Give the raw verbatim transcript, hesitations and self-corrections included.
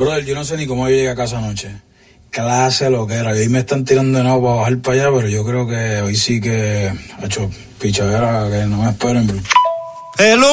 Brother, yo no sé ni cómo yo llegué a casa anoche. Clase lo que era. Hoy me están tirando de nuevo para bajar para allá, pero yo creo que hoy sí que ha hecho pichadera, que no me esperen. Hello.